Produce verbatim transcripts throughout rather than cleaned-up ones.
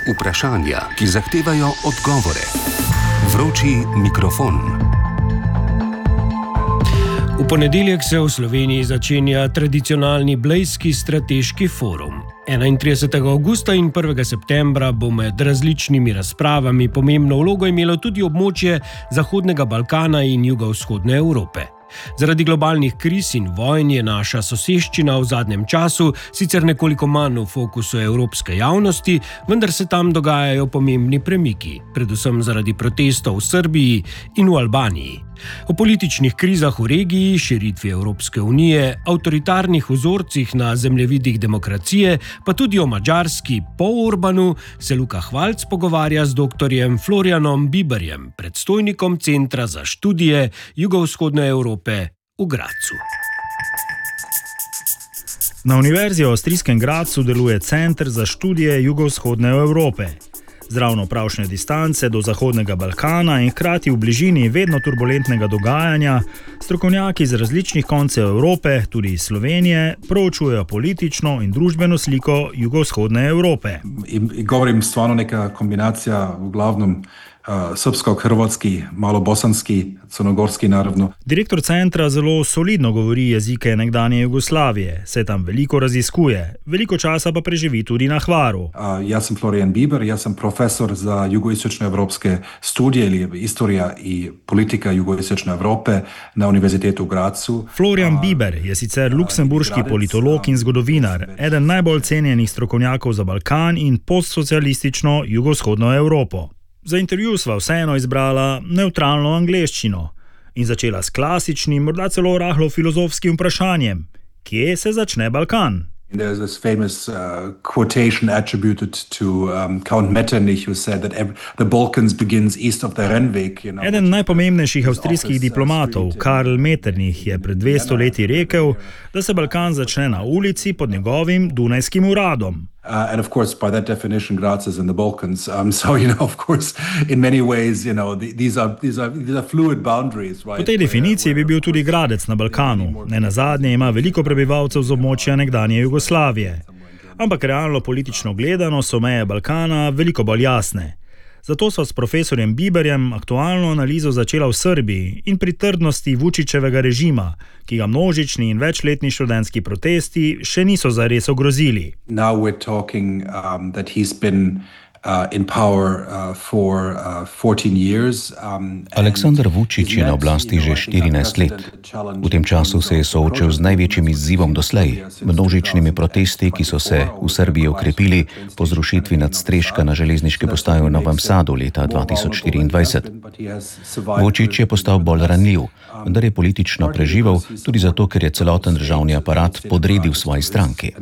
Vprašanja, ki zahtevajo odgovore. Vroči mikrofon. V ponedeljek se v Sloveniji začenja tradicionalni Blejski strateški forum. enaintridesetega avgusta in prvega septembra bo med različnimi razpravami pomembno vlogo imelo tudi območje Zahodnega Balkana in jugovzhodne Evrope. Zaradi globalnih kriz in vojn je naša soseščina v zadnjem času sicer nekoliko manj v fokusu evropske javnosti, vendar se tam dogajajo pomembni premiki, predvsem zaradi protestov v Srbiji in v Albaniji. O političnih krizah v regiji, širitvi Evropske unije, avtoritarnih vzorcih na zemljevidih demokracije, pa tudi o Madžarski po Orbanu, se Luka Hvalc pogovarja z doktorjem Florianom Biberjem, predstojnikom Centra za študije jugovzhodne Evrope v Gradcu. Na Univerzi v avstrijskem Gradcu deluje Center za študije jugovzhodne Evrope. Z ravno pravšnje distance do Zahodnega Balkana in hkrati v bližini vedno turbulentnega dogajanja, strokovnjaki iz različnih koncev Evrope, tudi iz Slovenije, proučujejo politično in družbeno sliko jugovzhodne Evrope. In, in govorim stvarno neka kombinacija v glavnom Uh, srpsko-hrvatski, malo bosanski, crnogorski naravno. Direktor centra zelo solidno govori jezike nekdanje Jugoslavije, se tam veliko raziskuje, veliko časa pa preživi tudi na Hvaru. Uh, jaz sem Florian Biber, jaz sem profesor za jugoistočne evropske studije ili istorija i politika jugoistočne Evrope na Univerzitetu v Gradcu. Florian Biber je sicer luksemburški politolog in zgodovinar, eden najbolj cenjenih strokovnjakov za Balkan in postsocialistično jugovzhodno Evropo. Za intervju sva vseeno izbrala nevtralno angleščino in začela s klasičnim, morda celo rahlo filozofskim vprašanjem: kje se začne Balkan? There's this famous uh, quotation attributed to um, Count Metternich, who said that every, the Balkans begins east of the Rennweg. You know, Eden najpomembnejših avstrijskih diplomatov, Karl Metternich, je pred dvesto leti rekel, da se Balkan začne na ulici pod njegovim Dunajskim uradom. Uh, and of course, by that definition, Graz is in the Balkans. Um, so, you know, of course, in many ways, you know, the, these are these are these are fluid boundaries, right? Po tej definiciji bi bil tudi Gradec na Balkanu. Ne nazadnje ima veliko prebivalcev z območja nekdanje Jugoslavije. Ampak realno politično gledano so meje Balkana veliko bolj jasne. Zato so s profesorjem Biberjem aktualno analizo začela v Srbiji in pri trdnosti Vučićevega režima, ki ga množični in večletni študentski protesti še niso zares ogrozili. Now we're talking um, that he's been Uh, in power uh, for uh, fourteen years. Um, Aleksandar Vučić je na oblasti že štirinajst let. V tem času se je soočil z največjim izzivom doslej, množičnimi protesti, ki so se v Srbiji okrepili po zrušitvi nadstreška na železniški postaji v Novem Sadu leta dva tisoč štiriindvajset. Vučić je postal bolj ranljiv, vendar je politično preživel tudi zato, ker je celoten državni aparat podredil svoji stranki.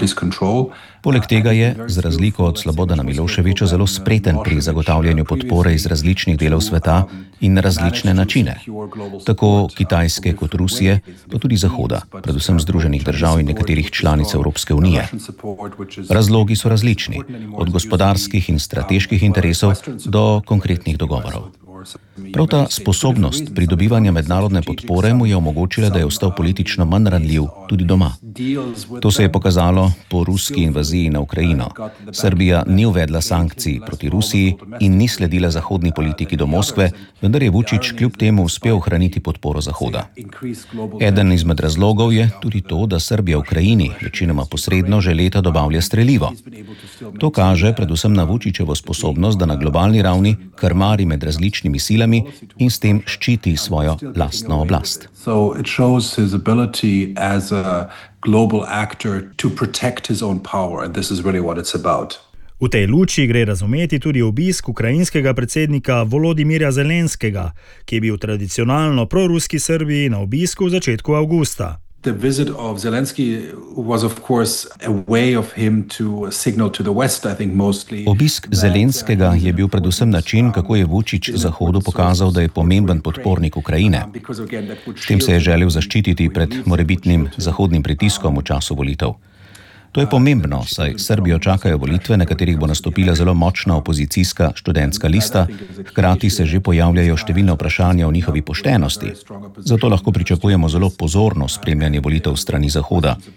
Poleg tega je, z razliko od Slobodana Miloševića, zelo spreten pri zagotavljanju podpore iz različnih delov sveta in na različne načine, tako Kitajske kot Rusije, pa tudi Zahoda, predvsem Združenih držav in nekaterih članic Evropske unije. Razlogi so različni, od gospodarskih in strateških interesov do konkretnih dogovorov. Prav ta sposobnost pridobivanja mednarodne podpore mu je omogočila, da je ostal politično manj ranljiv tudi doma. To se je pokazalo po ruski invaziji na Ukrajino. Srbija ni uvedla sankcij proti Rusiji in ni sledila zahodni politiki do Moskve, vendar je Vučić kljub temu uspel ohraniti podporo Zahoda. Eden izmed razlogov je tudi to, da Srbija Ukrajini večinoma posredno že leta dobavlja strelivo. To kaže predvsem na Vučićevo sposobnost, da na globalni ravni krmari med različnimi silami in s tem ščiti svojo lastno oblast. So it shows his ability as a global actor to protect his own power, and this is really what it's about. V tej luči gre razumeti tudi obisk ukrajinskega predsednika Volodimirja Zelenskega, ki je bil tradicionalno proruski Srbiji na obisku v začetku avgusta. The visit of Zelensky was of course a way of him to signal to the West, I think mostly. Obisk Zelenskega je bil predvsem način, kako je Vučić Zahodu pokazal, da je pomemben podpornik Ukrajine. S tem se je želel zaščititi pred morebitnim zahodnim pritiskom v času volitev. To je pomembno, saj Srbijo čakajo volitve, na katerih bo nastopila zelo močna opozicijska študentska lista, hkrati se že pojavljajo številne vprašanja o njihovi poštenosti. Zato lahko pričakujemo zelo pozorno spremljanje volitev strani Zahoda.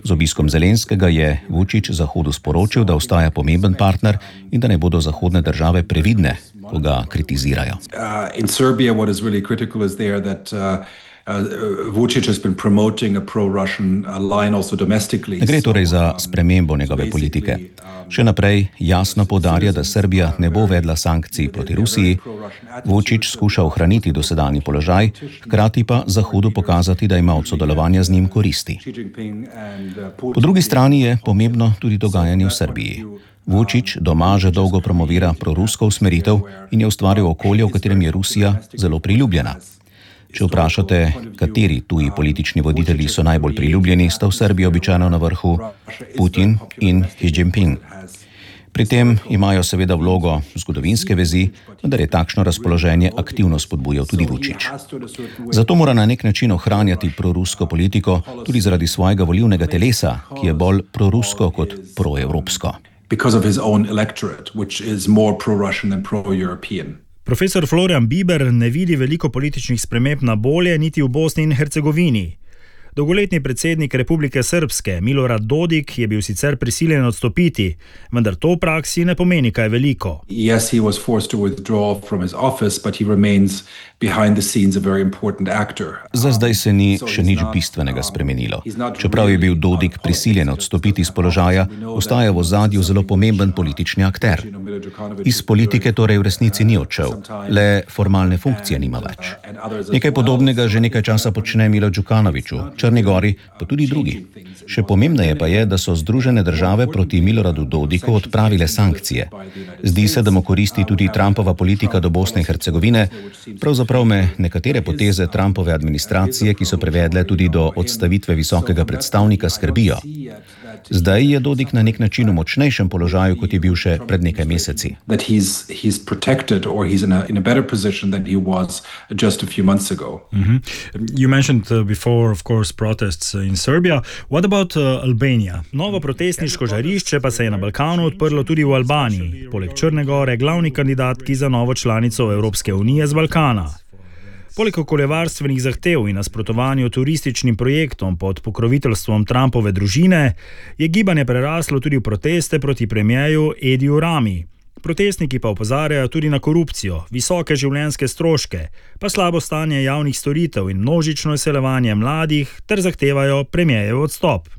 Z obiskom Zelenskega je Vučić Zahodu sporočil, da ostaja pomemben partner in da ne bodo zahodne države previdne, ko ga kritizirajo. Uh, in Serbia, what is really critical is there that uh, Uh, Vučić has been promoting a pro-Russian line also domestically. Ne gre torej za spremembo njegove politike. Še naprej jasno poudarja, da Srbija ne bo vedla sankcij proti Rusiji. Vučić skuša ohraniti dosedanji položaj, hkrati pa Zahodu pokazati, da ima od sodelovanja z njim koristi. Po drugi strani je pomembno tudi dogajanje v Srbiji. Vučić doma že dolgo promovira prorusko usmeritev in je ustvaril okolje, v katerem je Rusija zelo priljubljena. Če vprašate, kateri tuji politični voditelji so najbolj priljubljeni, sta v Srbiji običajno na vrhu Putin in Xi Jinping. Pri tem imajo seveda vlogo zgodovinske vezi, vendar je takšno razpoloženje aktivno spodbujal tudi Vučić. Zato mora na nek način ohranjati prorusko politiko tudi zaradi svojega volilnega telesa, ki je bolj prorusko kot proevropsko. Because of his own electorate, which is more pro-Russian than pro-European. Profesor Florian Biber ne vidi veliko političnih sprememb na bolje niti v Bosni in Hercegovini. Dolgoletni predsednik Republike Srpske Milorad Dodik je bil sicer prisiljen odstopiti, vendar to v praksi ne pomeni kaj veliko. Yes, he was forced to withdraw from his office, but he remains behind the scenes a very important actor. Za zdaj se ni še nič bistvenega spremenilo. Čeprav je bil Dodik prisiljen odstopiti z položaja, ostaja v ozadju zelo pomemben politični akter. Iz politike torej v resnici ni odšel, le formalne funkcije nima več. Nekaj podobnega že nekaj časa počne Milo Đukanoviću, Črni Gori, pa tudi drugi. Še pomembneje pa je, da so Združene države proti Miloradu Dodiku odpravile sankcije. Zdi se, da mu koristi tudi Trumpova politika do Bosne in Hercegovine. Pravzaprav me nekatere poteze Trumpove administracije, ki so privedle tudi do odstavitve visokega predstavnika, skrbijo. Zdaj je Dodik na nek način v močnejšem položaju, kot je bil še pred nekaj meseci. That he's, he's protected or he's in a, in a better position than he was just a few months ago. Mm-hmm. You mentioned uh, before, of course, protests in Serbia. What about uh, Albania? Novo protestniško žarišče pa se je na Balkanu odprlo tudi v Albaniji, poleg Črne Gore glavni kandidatki za novo članico Evropske unije z Balkana. Poleg okoljevarstvenih zahtev in nasprotovanju turističnim projektom pod pokroviteljstvom Trumpove družine je gibanje preraslo tudi v proteste proti premierju Ediju Rami. Protestniki pa opozarjajo tudi na korupcijo, visoke življenjske stroške, pa slabo stanje javnih storitev in množično izseljevanje mladih ter zahtevajo premierjev odstop.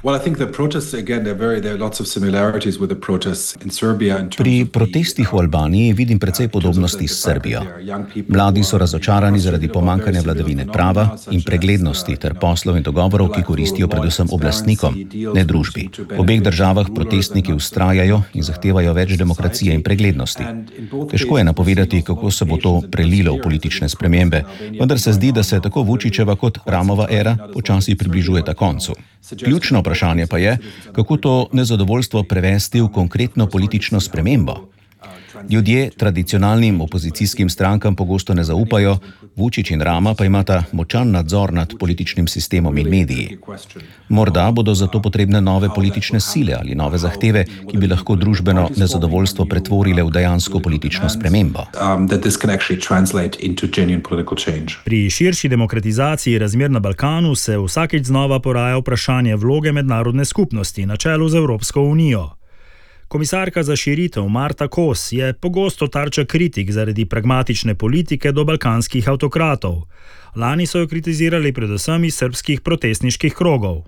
Pri protestih v Albaniji vidim precej podobnosti s Srbijo. Mladi so razočarani zaradi pomankanja vladavine prava in preglednosti ter poslov in dogovorov, ki koristijo predvsem oblastnikom, ne družbi. V obeh državah protestniki vztrajajo in zahtevajo več demokracije in preglednosti. Težko je napovedati, kako se bo to prelilo v politične spremembe, vendar se zdi, da se tako Vučićeva kot Ramova era počasi približujeta koncu. Ključno vprašanje pa je, kako to nezadovoljstvo prevesti v konkretno politično spremembo. Ljudje tradicionalnim opozicijskim strankam pogosto ne zaupajo, Vučić in Rama pa imata močan nadzor nad političnim sistemom in mediji. Morda bodo zato potrebne nove politične sile ali nove zahteve, ki bi lahko družbeno nezadovoljstvo pretvorile v dejansko politično spremembo. Pri širši demokratizaciji razmer na Balkanu se vsakič znova poraja vprašanje vloge mednarodne skupnosti na čelu z Evropsko unijo. Komisarka za širitev Marta Kos je pogosto tarča kritik zaradi pragmatične politike do balkanskih avtokratov. Lani so jo kritizirali predvsem iz srbskih protestniških krogov.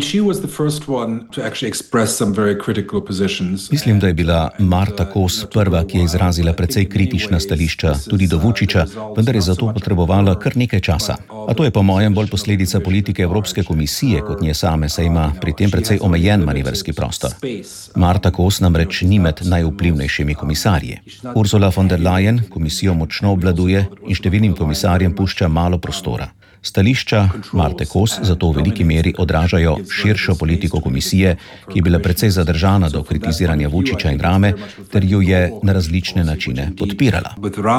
Mislim, da je bila Marta Kos prva, ki je izrazila precej kritična stališča tudi do Vučića, vendar je zato potrebovala kar nekaj časa. A to je po mojem bolj posledica politike Evropske komisije kot nje same, saj ima pri tem precej omejen manevrski prostor. Marta Kos namreč ni med najvplivnejšimi komisarji. Ursula von der Leyen komisijo močno obvladuje in številnim komisarjem pušča malo prostora. Stališča Marte Kos zato v veliki meri odražajo širšo politiko komisije, ki je bila precej zadržana do kritiziranja Vučića in Rame, ter ju je na različne načine podpirala.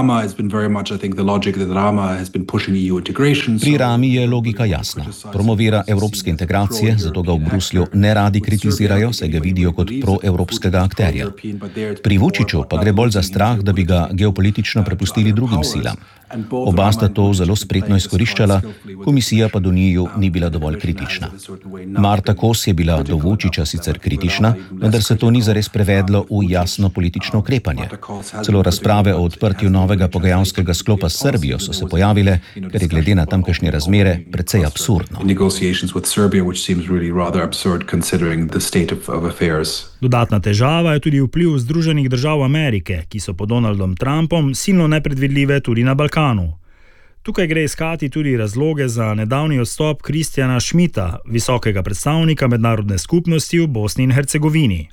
Pri Rami je logika jasna. Promovira evropske integracije, zato ga v Bruslju ne radi kritizirajo, saj ga vidijo kot proevropskega akterja. Pri Vučiću pa gre bolj za strah, da bi ga geopolitično prepustili drugim silam. Oba sta to zelo spretno izkoriščala, komisija pa do njiju ni bila dovolj kritična. Marta Kos je bila do Vučića sicer kritična, vendar se to ni zares prevedlo v jasno politično ukrepanje. Celo razprave o odprtju novega pogajalskega sklopa s Srbijo so se pojavile, ker je glede na tamkajšnje razmere precej absurdno. Dodatna težava je tudi vpliv Združenih držav Amerike, ki so pod Donaldom Trumpom silno nepredvidljive tudi na Balkanu. Tukaj gre iskati tudi razloge za nedavni odstop Kristjana Schmidta, visokega predstavnika mednarodne skupnosti v Bosni in Hercegovini.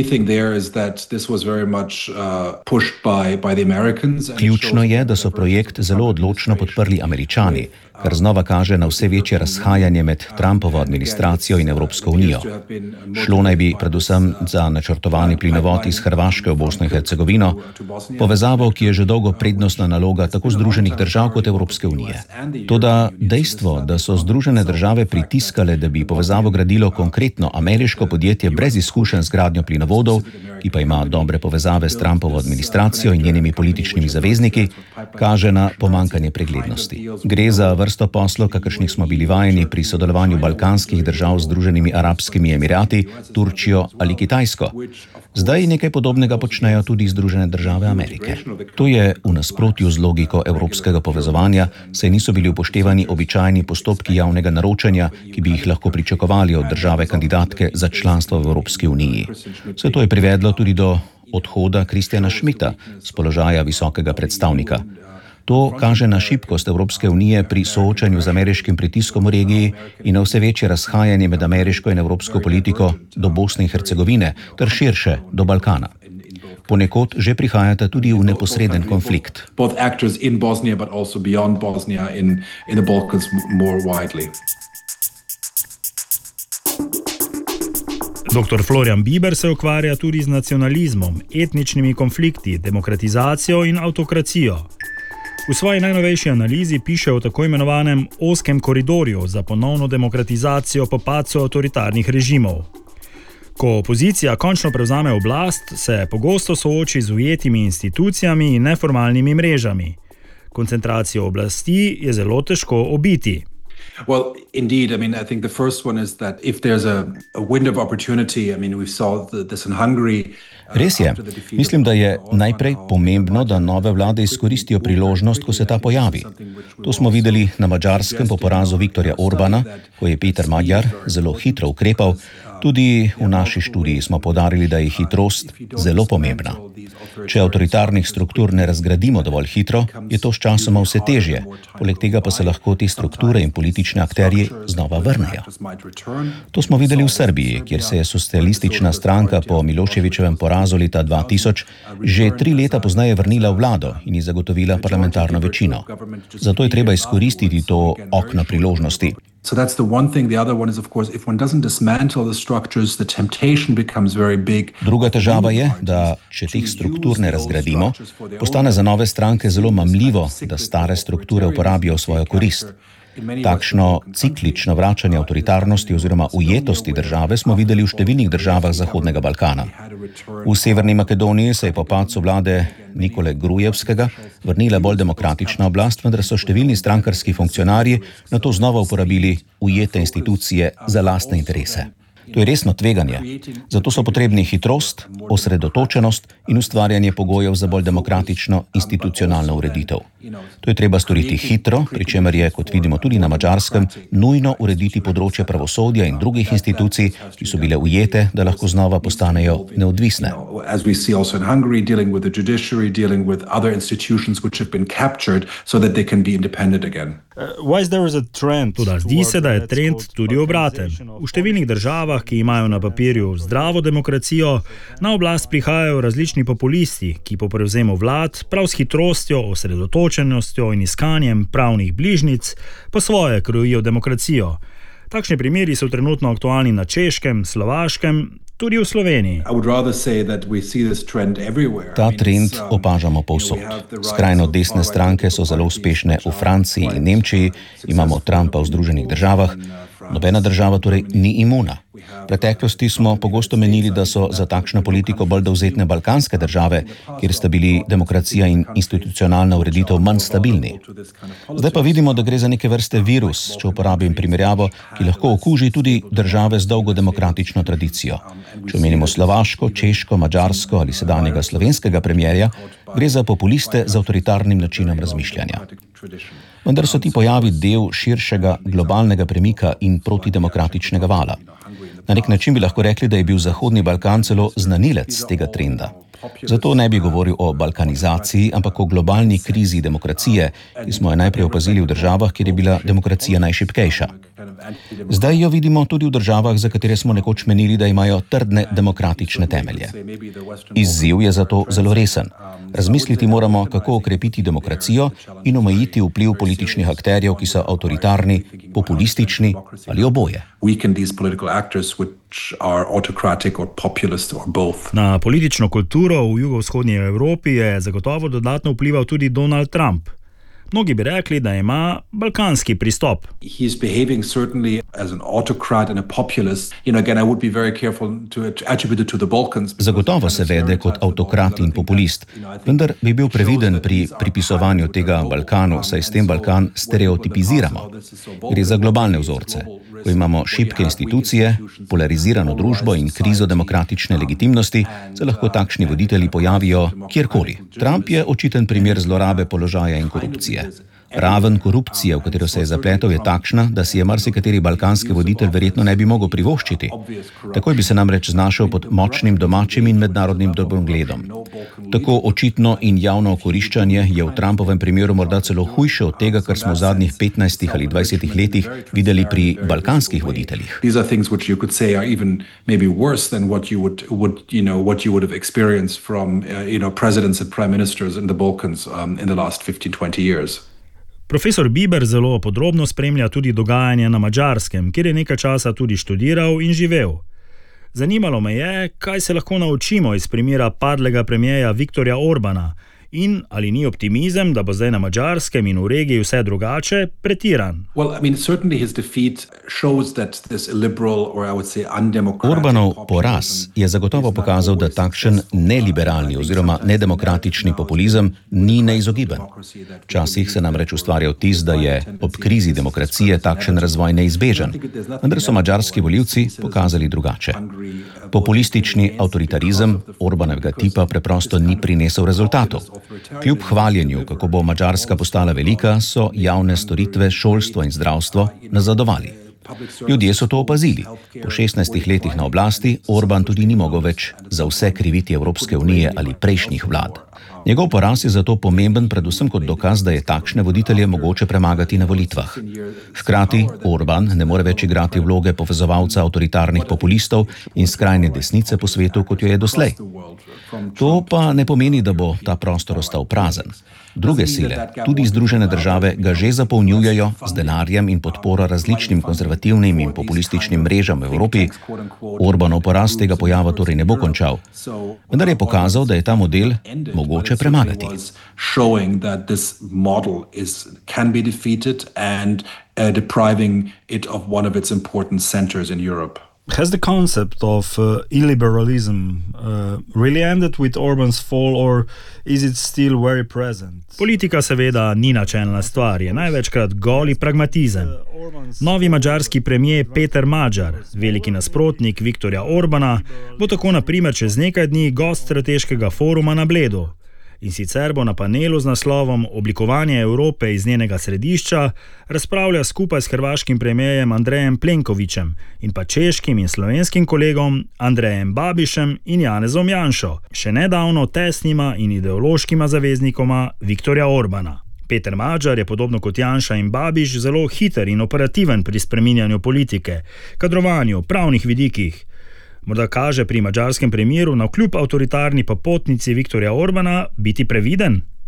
Ključno je, da so projekt zelo odločno podprli Američani, kar znova kaže na vse večje razhajanje med Trumpovo administracijo in Evropsko unijo. Šlo naj bi predvsem za načrtovani plinovod iz Hrvaške v Bosno in Hercegovino, povezavo, ki je že dolgo prednostna naloga tako Združenih držav kot Evropske unije. Toda dejstvo, da so Združene države pritiskale, da bi povezavo gradilo konkretno ameriško podjetje brez izkušenj z gradnjo plinovodov, ki pa ima dobre povezave s Trumpovo administracijo in njenimi političnimi zavezniki, kaže na pomanjkanje preglednosti. Gre za vrsto poslov, kakršnih smo bili vajeni pri sodelovanju balkanskih držav z Združenimi arabskimi emirati, Turčijo ali Kitajsko. Zdaj nekaj podobnega počnejo tudi Združene države Amerike. To je v nasprotju z logiko evropskega povezovanja, saj niso bili upoštevani običajni postopki javnega naročanja, ki bi jih lahko pričakovali od države kandidatke za članstvo v Evropski uniji. Vse to je privedlo tudi do odhoda Kristjana Schmidta z položaja visokega predstavnika. To kaže na šibkost Evropske unije pri soočanju z ameriškim pritiskom v regiji in na vse večje razhajanje med ameriško in evropsko politiko do Bosne in Hercegovine ter širše do Balkana. Ponekod že prihajata tudi v neposreden konflikt. doktor Florian Bieber se ukvarja tudi z nacionalizmom, etničnimi konflikti, demokratizacijo in avtokracijo. V svoji najnovejši analizi piše o tako imenovanem ozkem koridorju za ponovno demokratizacijo po padcu avtoritarnih režimov. Ko opozicija končno prevzame oblast, se pogosto sooči z ujetimi institucijami in neformalnimi mrežami. Koncentracijo oblasti je zelo težko obiti. Well, indeed, I mean, I think the first one is that if there's a, a window of opportunity, I mean, we saw this in Hungary. Res je. Mislim, da je najprej pomembno, da nove vlade izkoristijo priložnost, ko se ta pojavi. To smo videli na Madžarskem po porazu Viktorja Orbana, ko je Peter Magyar zelo hitro ukrepal. Tudi v naši študiji smo poudarili, da je hitrost zelo pomembna. Če avtoritarnih struktur ne razgradimo dovolj hitro, je to sčasoma vse težje. Poleg tega pa se lahko te strukture in politični akterji znova vrnejo. To smo videli v Srbiji, kjer se je socialistična stranka po Miloševićevem porazu leta dva tisoč že tri leta pozneje vrnila v vlado in ji zagotovila parlamentarno večino. Zato je treba izkoristiti to okno priložnosti. So that's the one thing. The other one is, of course, if one doesn't dismantle the structures, the temptation becomes very big. Druga težava je, da če teh struktur ne razgradimo, postane za nove stranke zelo mamljivo, da stare strukture uporabijo v svojo korist. Takšno ciklično vračanje avtoritarnosti oziroma ujetosti države smo videli v številnih državah Zahodnega Balkana. V Severni Makedoniji se je po padcu vlade Nikole Grujevskega vrnila bolj demokratična oblast, vendar so številni strankarski funkcionarji nato znova uporabili ujete institucije za lastne interese. To je resno tveganje. Zato so potrebni hitrost, osredotočenost in ustvarjanje pogojev za bolj demokratično institucionalno ureditev. To je treba storiti hitro, pri čemer je, kot vidimo tudi na Madžarskem, nujno urediti področje pravosodja in drugih institucij, ki so bile ujete, da lahko znova postanejo neodvisne. Toda zdi se, da je trend tudi obraten. V številnih državah, ki imajo na papirju zdravo demokracijo, na oblast prihajajo različni populisti, ki po prevzemu vlad prav s hitrostjo, osredotočenostjo in iskanjem pravnih bližnjic po svoje krojijo demokracijo. Takšni primeri so trenutno aktualni na Češkem, Slovaškem, tudi v Sloveniji. Ta trend opažamo povsod. Skrajno desne stranke so zelo uspešne v Franciji in Nemčiji, imamo Trumpa v Združenih državah, nobena država torej ni imuna. V preteklosti smo pogosto menili, da so za takšno politiko bolj dovzetne balkanske države, kjer sta bili demokracija in institucionalna ureditev manj stabilni. Zdaj pa vidimo, da gre za neke vrste virus, če uporabim primerjavo, ki lahko okuži tudi države z dolgo demokratično tradicijo. Če omenimo Slovaško, Češko, Madžarsko ali sedanjega slovenskega premierja, gre za populiste z avtoritarnim načinom razmišljanja. Vendar so ti pojavi del širšega globalnega premika in protidemokratičnega vala. Na nek način bi lahko rekli, da je bil Zahodni Balkan celo znanilec tega trenda. Zato ne bi govoril o balkanizaciji, ampak o globalni krizi demokracije, ki smo jo najprej opazili v državah, kjer je bila demokracija najšibkejša. Zdaj jo vidimo tudi v državah, za katere smo nekoč menili, da imajo trdne demokratične temelje. Izziv je zato zelo resen. Razmisliti moramo, kako okrepiti demokracijo in omejiti vpliv političnih akterjev, ki so avtoritarni, populistični ali oboje. Na politično kulturo v jugovzhodnji Evropi je zagotovo dodatno vplival tudi Donald Trump. Mnogi bi rekli, da ima balkanski pristop. Zagotovo se vede kot avtokrat in populist, vendar bi bil previden pri pripisovanju tega Balkanu, saj s tem Balkan stereotipiziramo. Gre za globalne vzorce. Ko imamo šibke institucije, polarizirano družbo in krizo demokratične legitimnosti, se lahko takšni voditelji pojavijo kjerkoli. Trump je očiten primer zlorabe položaja in korupcije. Raven korupcije, v katero se je zapletel, je takšna, da si je marsikateri balkanski voditelj verjetno ne bi mogel privoščiti. Takoj bi se namreč znašel pod močnim domačim in mednarodnim drobnogledom. Tako očitno in javno okoriščanje je v Trumpovem primeru morda celo hujše od tega, kar smo v zadnjih petnajstih ali dvajsetih letih videli pri balkanskih voditeljih. Profesor Biber zelo podrobno spremlja tudi dogajanje na Madžarskem, kjer je nekaj časa tudi študiral in živel. Zanimalo me je, kaj se lahko naučimo iz primera padlega premierja Viktorja Orbana in ali ni optimizem, da bo zdaj na Madžarskem in v regiji vse drugače, pretiran. Orbanov poraz je zagotovo pokazal, da takšen neliberalni oziroma nedemokratični populizem ni neizogiben. Včasih se namreč ustvarja vtis, da je ob krizi demokracije takšen razvoj neizbežen, vendar so madžarski volivci pokazali drugače. Populistični avtoritarizem Orbanovega tipa preprosto ni prinesel rezultatov. Kljub hvaljenju, kako bo Madžarska postala velika, so javne storitve, šolstvo in zdravstvo nazadovali. Ljudje so to opazili. Po šestnajstih letih na oblasti Orban tudi ni mogel več za vse kriviti Evropske unije ali prejšnjih vlad. Njegov poraz je zato pomemben predvsem kot dokaz, da je takšne voditelje mogoče premagati na volitvah. Hkrati Orban ne more več igrati vloge povezovalca avtoritarnih populistov in skrajne desnice po svetu, kot jo je doslej. To pa ne pomeni, da bo ta prostor ostal prazen. Druge sile, tudi Združene države, ga že zapolnjujejo z denarjem in podporo različnim konzervativnim in populističnim mrežam v Evropi. Orbanov poraz tega pojava torej ne bo končal. Vendar je pokazal, da je ta model mogoče premagati. Has the concept of uh, illiberalism uh, really ended with Orban's fall, or is it still very present? Politika seveda ni načelna stvar, je največkrat goli pragmatizem. Novi madžarski premier Peter Magyar, veliki nasprotnik Viktorja Orbana, bo tako na primer čez nekaj dni gost strateškega foruma na Bledu. In sicer bo na panelu z naslovom Oblikovanje Evrope iz njenega središča razpravlja skupaj s hrvaškim premierjem Andrejem Plenkovićem in pa češkim in slovenskim kolegom Andrejem Babišem in Janezom Janšo, še nedavno tesnima in ideološkima zaveznikoma Viktorja Orbana. Peter Magyar je podobno kot Janša in Babiš zelo hiter in operativen pri spreminjanju politike, kadrovanju, pravnih vidikih. Morda kaže pri madžarskem premieru navkljub avtoritarni popotnici Viktorja Orbana biti previden?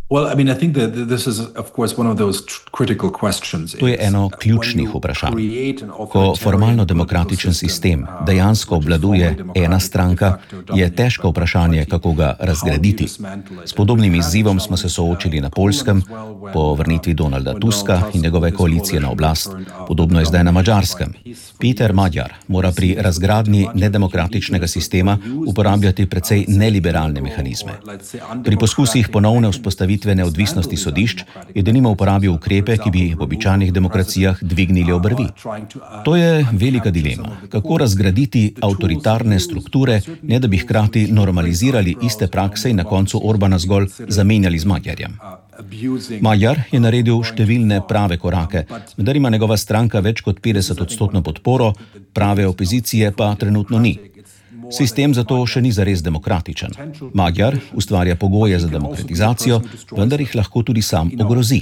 To je eno ključnih vprašanj. Ko formalno demokratičen sistem dejansko obvladuje ena stranka, je težko vprašanje, kako ga razgraditi. S podobnim izzivom smo se soočili na Poljskem, po vrnitvi Donalda Tuska in njegove koalicije na oblast. Podobno je zdaj na Madžarskem. Peter Magyar mora pri razgradnji nedemokratičnega sistema uporabljati precej neliberalne mehanizme. Pri poskusih ponovne vzpostavitve neodvisnosti sodišč je denimo uporabil ukrepe, ki bi v običajnih demokracijah dvignili obrvi. To je velika dilema. Kako razgraditi avtoritarne strukture, ne da bi hkrati normalizirali iste prakse in na koncu Orbana zgolj zamenjali z Magyarjem. Magyar je naredil številne prave korake, vendar ima njegova stranka več kot petdeset odstotno podporo, prave opozicije pa trenutno ni. Sistem zato še ni zares demokratičen. Magyar ustvarja pogoje za demokratizacijo, vendar jih lahko tudi sam ogrozi.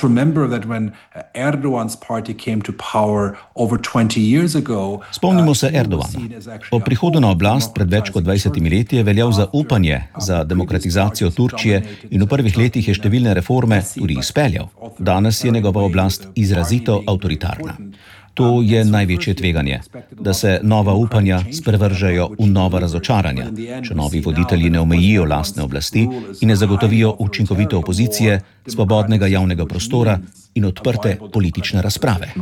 Spomnimo se Erdogana. Po prihodu na oblast pred več kot dvajsetimi leti je veljal zaupanje za demokratizacijo Turčije in v prvih letih je številne reforme tudi izpeljal. Danes je njegova oblast izrazito avtoritarna. To je največje tveganje, da se nova upanja sprevržejo v nova razočaranja, če novi voditelji ne omejijo lastne oblasti in ne zagotovijo učinkovite opozicije, svobodnega javnega prostora in odprte politične razprave.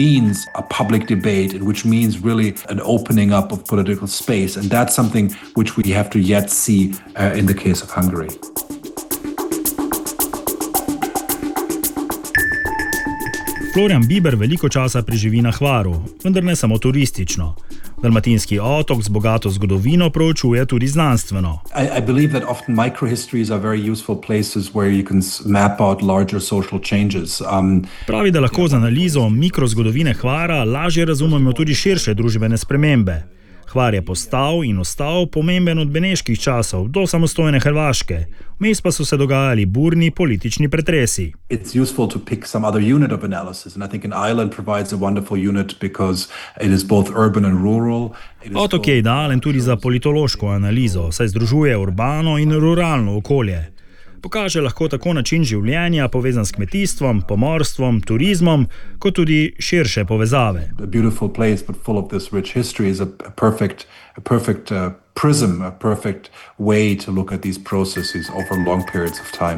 Florian Biber veliko časa preživi na Hvaru, vendar ne samo turistično. Dalmatinski otok z bogato zgodovino proučuje tudi znanstveno. I, I believe that often microhistories are very useful places where you can map out larger social changes. Um, Pravi, da lahko z analizo mikrozgodovine Hvara lažje razumemo tudi širše družbene spremembe. Hvar je postal in ostal pomemben od beneških časov do samostojne Hrvaške. Vmes pa so se dogajali burni politični pretresi. It's useful to pick some other unit of analysis, and I think an island provides a wonderful unit because it is both urban and rural. Otok je idealen tudi za politološko analizo, saj združuje urbano in ruralno okolje. Pokaže lahko tako način življenja, povezan s kmetijstvom, pomorstvom, turizmom, kot tudi širše povezave. A beautiful place, but full of this rich history is a perfect, a perfect uh, prism, a perfect way to look at these processes over long periods of time.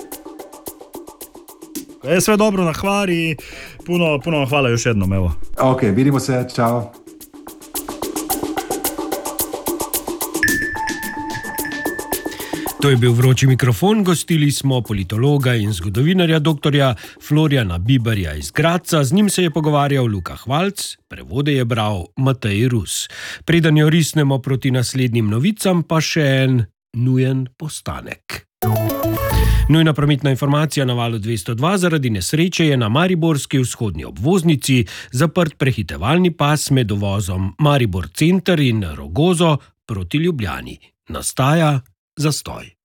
Je sve dobro na Hvari, puno, puno hvala još jednom, evo. Ok, vidimo se, čao. To je bil vroči mikrofon, gostili smo politologa in zgodovinarja doktorja Floriana Biberja iz Gradca, z njim se je pogovarjal Luka Hvalc, prevode je bral Matej Rus. Preden jo risnemo proti naslednjim novicam, pa še en nujen postanek. Nujna prometna informacija na valu dvesto dva: zaradi nesreče je na mariborski vzhodni obvoznici zaprt prehitevalni pas med dovozom Maribor Center in Rogozo proti Ljubljani. Nastaja zastoj.